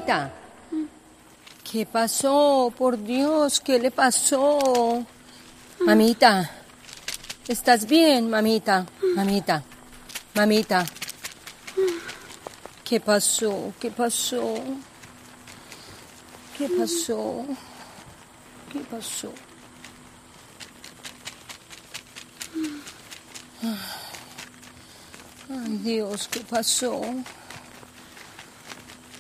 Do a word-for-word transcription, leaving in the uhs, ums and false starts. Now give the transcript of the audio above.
Mamita, ¿qué pasó? Por Dios, ¿qué le pasó? Mamita, ¿estás bien, mamita? Mamita, mamita. ¿Qué pasó? ¿Qué pasó? ¿Qué pasó? ¿Qué pasó? Ay, Dios, ¿qué pasó?